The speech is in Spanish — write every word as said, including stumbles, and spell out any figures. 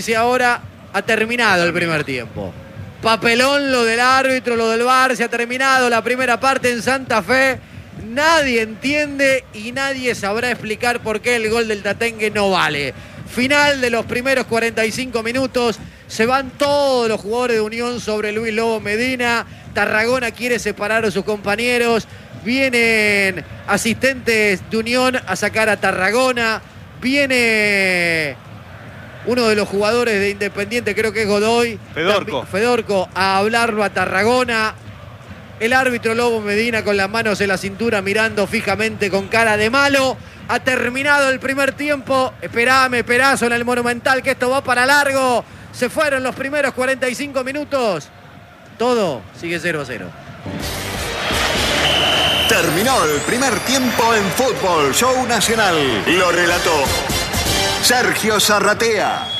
Y ahora ha terminado el primer tiempo. Papelón lo del árbitro, lo del V A R, se ha terminado la primera parte en Santa Fe. Nadie entiende y nadie sabrá explicar por qué el gol del Tatengue no vale. Final de los primeros cuarenta y cinco minutos. Se van todos los jugadores de Unión sobre Luis Lobo Medina. Tarragona quiere separar a sus compañeros. Vienen asistentes de Unión a sacar a Tarragona. Viene uno de los jugadores de Independiente, creo que es Godoy. Fedorco. Fedorco a hablarlo a Tarragona. El árbitro Lobo Medina con las manos en la cintura mirando fijamente con cara de malo. Ha terminado el primer tiempo. Esperame, esperazo en el Monumental que esto va para largo. Se fueron los primeros cuarenta y cinco minutos. Todo sigue cero a cero. Terminó el primer tiempo en Fútbol Show Nacional. Lo relató Sergio Zarratea.